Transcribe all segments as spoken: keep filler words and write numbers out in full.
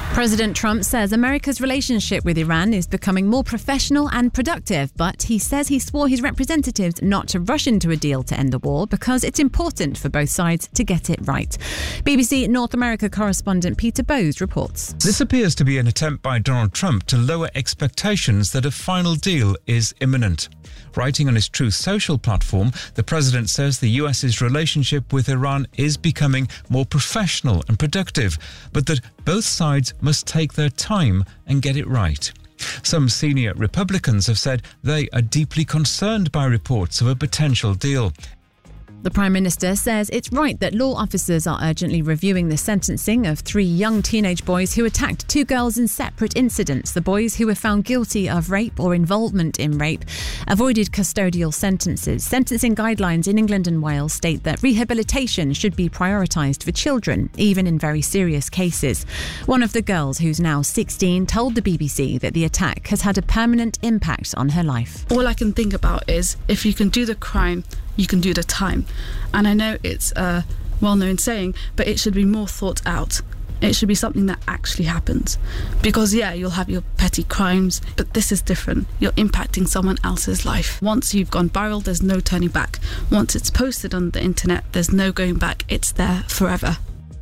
President Trump says America's relationship with Iran is becoming more professional and productive, but he says he swore his representatives not to rush into a deal to end the war because it's important for both sides to get it right. B B C North America correspondent Peter Bowes reports. This appears to be an attempt by Donald Trump to lower expectations that a final deal is imminent. Writing on his Truth Social platform, the president says the U S's relationship with Iran is becoming more professional and productive, but that both sides must take their time and get it right. Some senior Republicans have said they are deeply concerned by reports of a potential deal. The Prime Minister says it's right that law officers are urgently reviewing the sentencing of three young teenage boys who attacked two girls in separate incidents. The boys, who were found guilty of rape or involvement in rape, avoided custodial sentences. Sentencing guidelines in England and Wales state that rehabilitation should be prioritised for children, even in very serious cases. One of the girls, who's now sixteen, told the B B C that the attack has had a permanent impact on her life. All I can think about is if you can do the crime, you can do the time. And I know it's a well-known saying, but it should be more thought out. It should be something that actually happens. Because, yeah, you'll have your petty crimes, but this is different. You're impacting someone else's life. Once you've gone viral, there's no turning back. Once it's posted on the internet, there's no going back. It's there forever.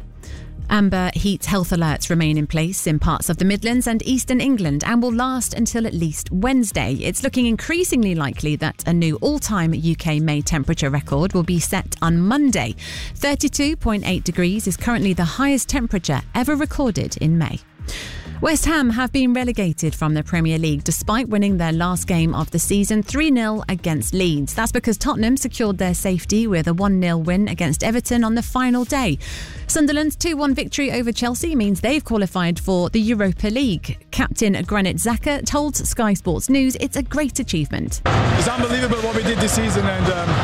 Amber heat health alerts remain in place in parts of the Midlands and eastern England and will last until at least Wednesday. It's looking increasingly likely that a new all-time U K May temperature record will be set on Monday. thirty-two point eight degrees is currently the highest temperature ever recorded in May. West Ham have been relegated from the Premier League despite winning their last game of the season three nil against Leeds. That's because Tottenham secured their safety with a one nil win against Everton on the final day. Sunderland's two one victory over Chelsea means they've qualified for the Europa League. Captain Granit Xhaka told Sky Sports News it's a great achievement. It's unbelievable what we did this season, and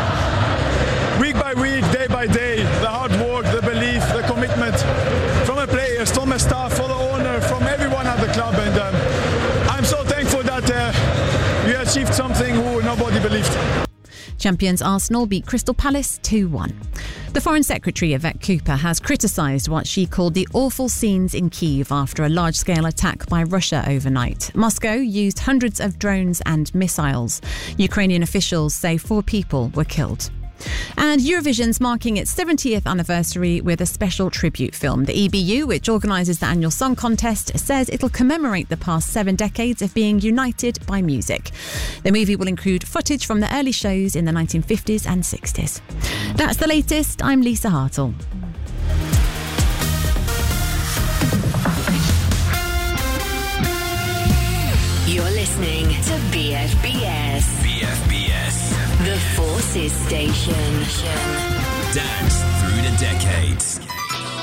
um, week by week, day by day, the hard work, the belief, the commitment from the players, from the staff, for the owner, from everyone at the club, and um, I'm so thankful that uh, we achieved something who nobody believed. Champions Arsenal beat Crystal Palace two one. The Foreign Secretary, Yvette Cooper, has criticised what she called the awful scenes in Kyiv after a large-scale attack by Russia overnight. Moscow used hundreds of drones and missiles. Ukrainian officials say four people were killed. And Eurovision's marking its seventieth anniversary with a special tribute film. The E B U, which organises the annual song contest, says it'll commemorate the past seven decades of being united by music. The movie will include footage from the early shows in the nineteen fifties and sixties. That's the latest. I'm Lisa Hartle. You're listening to B F B S. B F B S. The Forces Station. Dance through the decades.